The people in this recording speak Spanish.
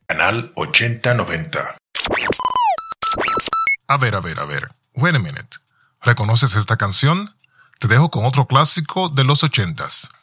Canal 8090. A ver. Wait a minute. ¿Reconoces esta canción? Te dejo con otro clásico de los 80s.